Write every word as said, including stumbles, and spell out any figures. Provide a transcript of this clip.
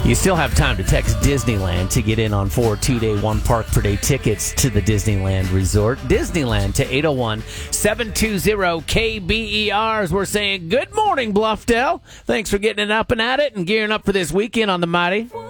You still have time to text Disneyland to get in on four two-day, one park per day tickets to the Disneyland Resort. Disneyland to eight oh one, seven two zero, K B E R as we're saying good morning, Bluffdale. Thanks for getting it up and at it and gearing up for this weekend on the Mighty.